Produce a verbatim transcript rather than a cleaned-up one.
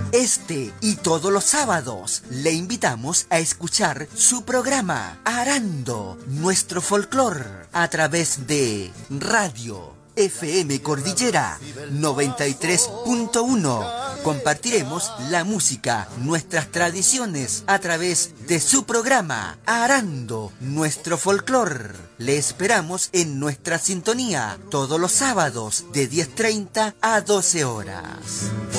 Este y todos los sábados le invitamos a escuchar su programa Arando Nuestro Folclor a través de Radio F M Cordillera noventa y tres punto uno. Compartiremos la música, nuestras tradiciones a través de su programa Arando Nuestro Folclor. Le esperamos en nuestra sintonía todos los sábados de diez treinta a doce horas.